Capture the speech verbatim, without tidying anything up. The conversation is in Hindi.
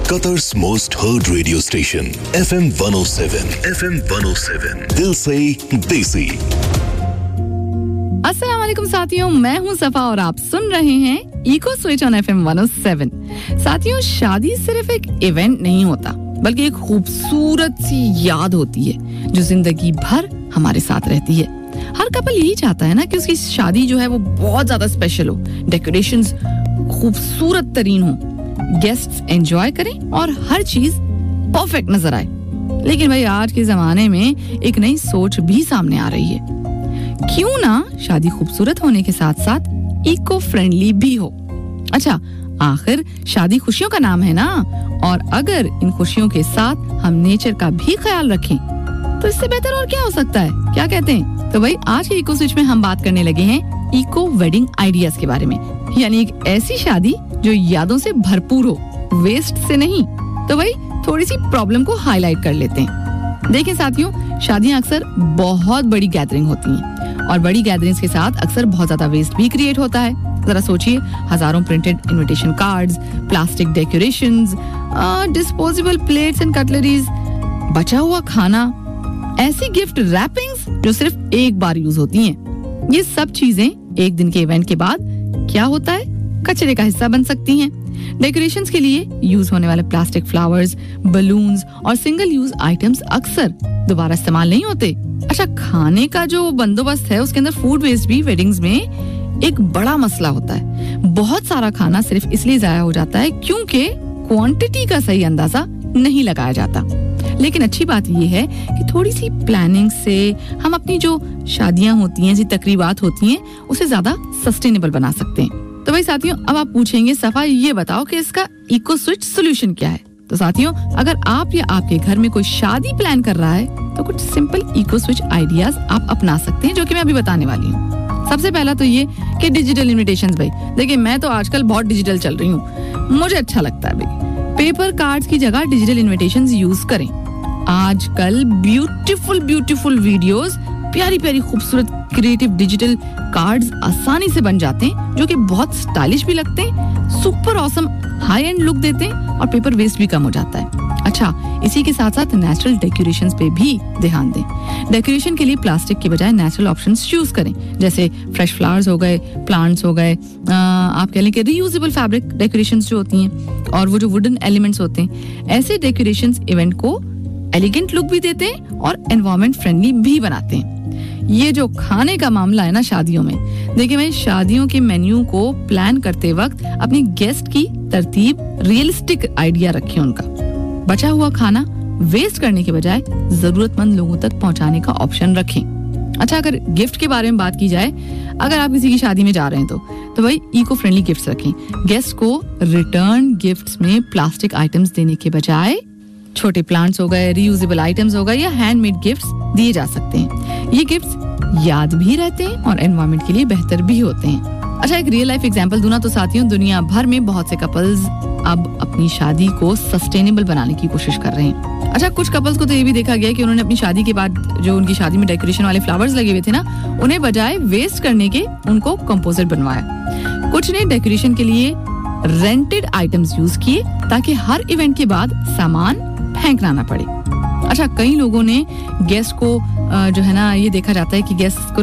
Qatar's most heard radio station, F M one oh seven. F M one oh seven. दिल से देसी. अस्सलाम वालेकुम साथियों, मैं हूं सफा और आप सुन रहे हैं eco switch on F M one O seven. साथियों, शादी सिर्फ एक इवेंट नहीं होता, बल्कि एक खूबसूरत सी याद होती है जो जिंदगी भर हमारे साथ रहती है. हर कपल यही चाहता है ना कि उसकी शादी जो है वो बहुत ज्यादा स्पेशल हो, डेकोरेशंस खूबसूरत तरीन हो, गेस्ट्स एंजॉय करें और हर चीज परफेक्ट नजर आए. लेकिन भाई आज के जमाने में एक नई सोच भी सामने आ रही है. क्यों ना शादी खूबसूरत होने के साथ साथ इको फ्रेंडली भी हो. अच्छा, आखिर शादी खुशियों का नाम है ना, और अगर इन खुशियों के साथ हम नेचर का भी ख्याल रखें तो इससे बेहतर और क्या हो सकता है, क्या कहते हैं? तो भाई आज के इको स्विच में हम बात करने लगे हैं इको वेडिंग आइडियाज के बारे में, यानी एक ऐसी शादी जो यादों से भरपूर हो, वेस्ट से नहीं. तो भाई थोड़ी सी प्रॉब्लम को हाईलाइट कर लेते हैं. देखिए साथियों, शादियां अक्सर बहुत बड़ी गैदरिंग होती हैं और बड़ी गैदरिंग्स के साथ अक्सर बहुत ज्यादा वेस्ट भी क्रिएट होता है. जरा सोचिए, हजारों printed invitation cards, plastic decorations, disposable plates and cutleries, बचा हुआ खाना, ऐसी गिफ्ट रैपिंग्स जो सिर्फ एक बार यूज होती हैं. ये सब चीजें एक दिन के इवेंट के बाद क्या होता है, कचरे का हिस्सा बन सकती हैं. डेकोरेशंस के लिए यूज होने वाले प्लास्टिक फ्लावर्स, बलून्स और सिंगल यूज आइटम्स अक्सर दोबारा इस्तेमाल नहीं होते. अच्छा, खाने का जो बंदोबस्त है उसके अंदर फूड वेस्ट भी वेडिंग्स में एक बड़ा मसला होता है. बहुत सारा खाना सिर्फ इसलिए जाया हो जाता है क्योंकि क्वांटिटी का सही अंदाजा नहीं लगाया जाता. लेकिन अच्छी बात यह है कि थोड़ी सी प्लानिंग से हम अपनी जो शादियां होती हैं, ऐसी तकरीबात होती हैं, उसे ज्यादा सस्टेनेबल बना सकते हैं. तो भाई साथियों, अब आप पूछेंगे सफा ये बताओ कि इसका इको स्विच सोल्यूशन क्या है. तो साथियों, अगर आप या आपके घर में कोई शादी प्लान कर रहा है तो कुछ सिंपल इको स्विच आइडियाज आप अपना सकते हैं, जो कि मैं अभी बताने वाली हूँ. सबसे पहला तो ये कि डिजिटल इनविटेशंस. भाई देखिए, मैं तो आजकल बहुत डिजिटल चल रही हूँ, मुझे अच्छा लगता है. भाई पेपर कार्ड्स की जगह डिजिटल इनविटेशंस यूज करें. आजकल ब्यूटीफुल ब्यूटीफुल वीडियोस, प्यारी प्यारी खूबसूरत क्रिएटिव डिजिटल कार्ड्स आसानी से बन जाते हैं, जो कि बहुत स्टाइलिश भी लगते हैं, super awesome high and look देते हैं और पेपर वेस्ट भी कम हो जाता है. अच्छा, इसी के साथ साथ नेचुरल डेकोरेशंस पे भी ध्यान दें. डेकोरेशन के लिए प्लास्टिक के बजाय नेचुरल ऑप्शंस चूज करें, जैसे फ्रेश फ्लावर्स हो गए, प्लांट्स हो गए, आप कह लें कि रीयूजेबल फैब्रिक डेकोरेशंस जो होती हैं, और वो जो वुडन एलिमेंट्स होते हैं. ऐसे डेकोरेशंस इवेंट को एलिगेंट लुक भी देते हैं और एनवायरमेंट फ्रेंडली भी बनाते हैं. ये जो खाने का मामला है ना शादियों में, देखिए मैं शादियों के मेन्यू को प्लान करते वक्त अपनी गेस्ट की तरतीब रियलिस्टिक आइडिया रखें. उनका बचा हुआ खाना वेस्ट करने के बजाय जरूरतमंद लोगों तक पहुंचाने का ऑप्शन रखें. अच्छा, अगर गिफ्ट के बारे में बात की जाए, अगर आप किसी की शादी में जा रहे हैं तो तो भाई इको फ्रेंडली गिफ्ट्स रखें. गेस्ट को रिटर्न गिफ्ट्स में प्लास्टिक आइटम्स देने के बजाय छोटे प्लांट्स हो गए, रीयूजेबल आइटम्स हो गए या हैंडमेड गिफ्ट्स दिए जा सकते हैं. ये गिफ्ट्स याद भी रहते हैं और एनवायरनमेंट के लिए बेहतर भी होते हैं. अच्छा, एक रियल लाइफ एग्जांपल दूं ना तो साथियों, दुनिया भर में बहुत से कपल्स अब अपनी शादी को सस्टेनेबल बनाने की कोशिश कर रहे हैं. अच्छा, कुछ कपल्स को तो ये भी देखा गया है कि उन्होंने अपनी शादी के बाद जो उनकी शादी में डेकोरेशन वाले फ्लावर्स लगे हुए थे ना, उन्हें बजाय वेस्ट करने के उनको कंपोजिट बनवाया. कुछ ने डेकोरेशन के लिए रेंटेड आइटम्स यूज किए ताकि हर इवेंट के बाद सामान फेंकना ना पड़े. अच्छा, कई लोगों ने गेस्ट को जो है ना, ये देखा जाता है कि गेस्ट को